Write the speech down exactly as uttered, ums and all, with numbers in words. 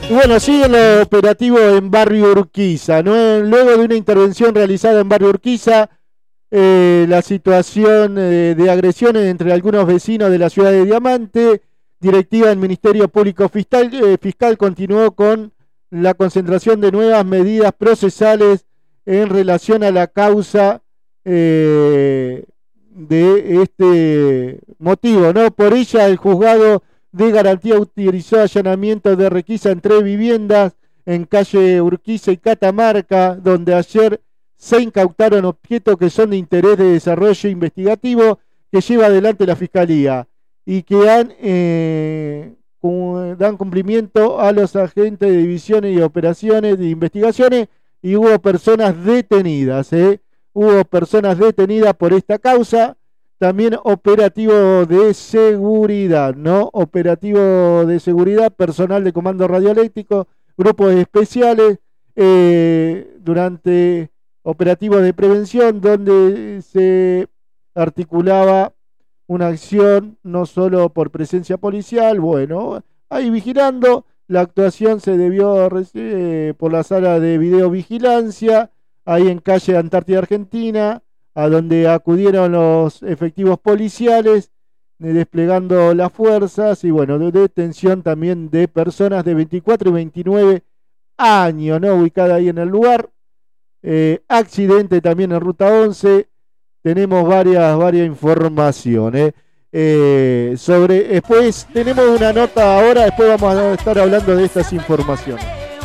Y bueno, sigue lo operativo en Barrio Urquiza, ¿no? Luego de una intervención realizada en Barrio Urquiza, eh, la situación eh, de agresiones entre algunos vecinos de la ciudad de Diamante, directiva del Ministerio Público Fiscal, eh, Fiscal continuó con la concentración de nuevas medidas procesales en relación a la causa eh, de este motivo, ¿no? Por ella el juzgado de garantía autorizó allanamiento de requisa en tres viviendas en calle Urquiza y Catamarca, donde ayer se incautaron objetos que son de interés de desarrollo investigativo que lleva adelante la Fiscalía y que han, eh, dan cumplimiento a los agentes de divisiones y operaciones de investigaciones, y hubo personas detenidas, ¿eh? Hubo personas detenidas por esta causa. También operativo de seguridad, ¿no? Operativo de seguridad, personal de comando radioeléctrico, grupos especiales, eh, durante operativos de prevención, donde se articulaba una acción no solo por presencia policial, bueno, ahí vigilando. La actuación se debió eh, por la sala de videovigilancia, ahí en calle Antártida Argentina, a donde acudieron los efectivos policiales, eh, desplegando las fuerzas, y bueno, de detención también de personas de veinticuatro y veintinueve años, ¿no? Ubicada ahí en el lugar. Eh, accidente también en Ruta once. Tenemos varias, varias informaciones. Eh, sobre, después tenemos una nota ahora, después vamos a estar hablando de estas informaciones.